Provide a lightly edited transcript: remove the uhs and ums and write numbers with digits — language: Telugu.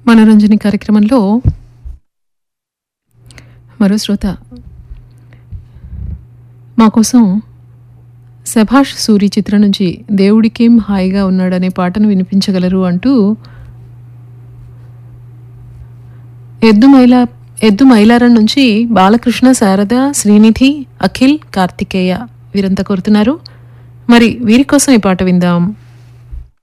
మనోరంజని కార్యక్రమంలో మరో శ్రోత మా కోసం శభాష్ సూరి చిత్రం నుంచి దేవుడికేం హాయిగా ఉన్నాడనే పాటను వినిపించగలరు అంటూ ఎద్దు మైలారం నుంచి బాలకృష్ణ, శారద, శ్రీనిధి, అఖిల్, కార్తికేయ వీరంతా కోరుతున్నారు. మరి వీరి కోసం ఈ పాట విందాం.